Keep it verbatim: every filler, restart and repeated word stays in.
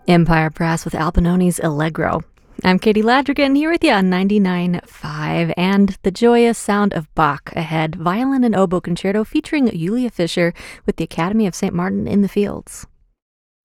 Empire Brass with Albinoni's Allegro. I'm Katie Ladrigan here with you on ninety-nine point five, and the joyous sound of Bach ahead, violin and oboe concerto featuring Julia Fischer with the Academy of Saint Martin in the Fields.